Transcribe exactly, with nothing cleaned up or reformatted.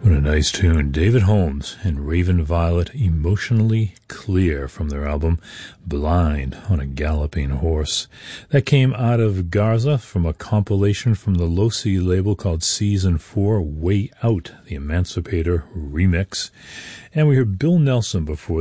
What a nice tune. David Holmes and Raven Violet, Emotionally Clear, from their album Blind on a Galloping Horse. That came out of Garza from a compilation from the Losi label called Season four, Way Out, the Emancipator remix. And we heard Bill Nelson before